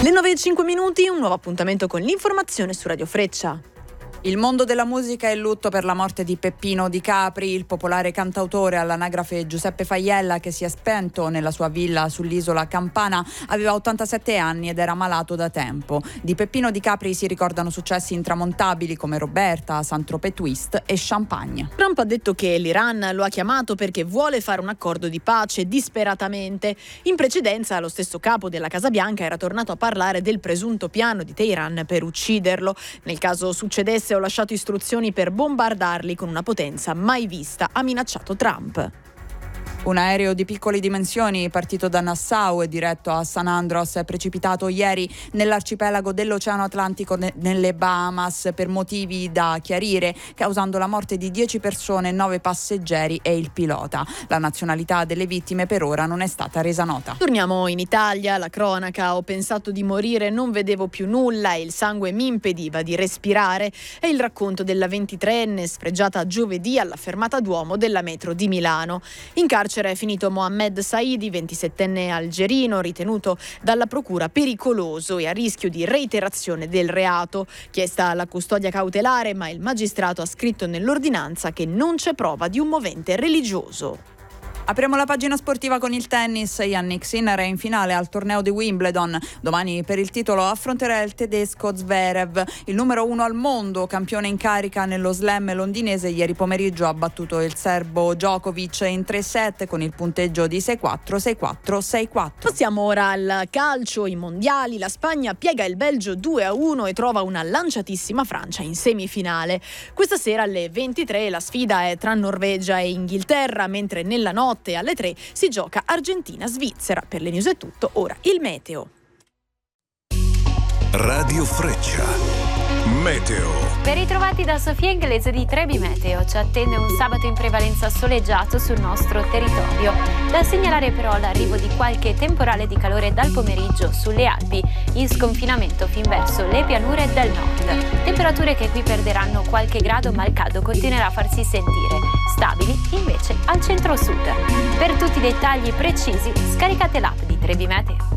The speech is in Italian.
Le 9:05, un nuovo appuntamento con l'informazione su Radio Freccia. Il mondo della musica è in lutto per la morte di Peppino Di Capri, il popolare cantautore all'anagrafe Giuseppe Faiella, che si è spento nella sua villa sull'isola Campana. Aveva 87 anni ed era malato da tempo. Di Peppino Di Capri si ricordano successi intramontabili come Roberta, Saint-Tropez Twist e Champagne. Trump ha detto che l'Iran lo ha chiamato perché vuole fare un accordo di pace disperatamente. In precedenza lo stesso capo della Casa Bianca era tornato a parlare del presunto piano di Teheran per ucciderlo. Nel caso succedesse, ho lasciato istruzioni per bombardarli con una potenza mai vista, ha minacciato Trump. Un aereo di piccole dimensioni partito da Nassau e diretto a San Andros è precipitato ieri nell'arcipelago dell'Oceano Atlantico nelle Bahamas per motivi da chiarire, causando la morte di 10 persone, 9 passeggeri e il pilota. La nazionalità delle vittime per ora non è stata resa nota. Torniamo in Italia, la cronaca. Ho pensato di morire, non vedevo più nulla e il sangue mi impediva di respirare. È il racconto della 23enne sfregiata giovedì alla fermata Duomo della metro di Milano. In carcere è finito Mohamed Saidi, 27enne algerino, ritenuto dalla procura pericoloso e a rischio di reiterazione del reato. Chiesta la custodia cautelare, ma il magistrato ha scritto nell'ordinanza che non c'è prova di un movente religioso. Apriamo la pagina sportiva con il tennis. Jannik Sinner è in finale al torneo di Wimbledon. Domani per il titolo affronterà il tedesco Zverev. Il numero 1 al mondo, campione in carica nello slam londinese, ieri pomeriggio ha battuto il serbo Djokovic in 3 set con il punteggio di 6-4, 6-4, 6-4. Passiamo ora al calcio, i mondiali. La Spagna piega il Belgio 2-1 e trova una lanciatissima Francia in semifinale. Questa sera alle 23 la sfida è tra Norvegia e Inghilterra, mentre nella notte alle 3 si gioca Argentina-Svizzera. Per le news è tutto, ora il meteo. Radio Freccia. Meteo. Ben ritrovati da Sofia Inglese di Trebi Meteo. Ci attende un sabato in prevalenza soleggiato sul nostro territorio. Da segnalare però l'arrivo di qualche temporale di calore dal pomeriggio sulle Alpi, in sconfinamento fin verso le pianure del nord. Temperature che qui perderanno qualche grado, ma il caldo continuerà a farsi sentire. Stabili invece al centro-sud. Per tutti i dettagli precisi scaricate l'app di Trebi Meteo.